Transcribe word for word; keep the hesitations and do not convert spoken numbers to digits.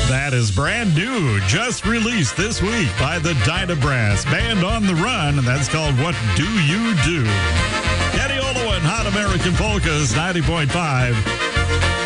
That is brand new, just released this week by the Dynabrass Band on the Run, and that's called What Do You Do? Kenny Olo and Hot American Polkas, ninety point five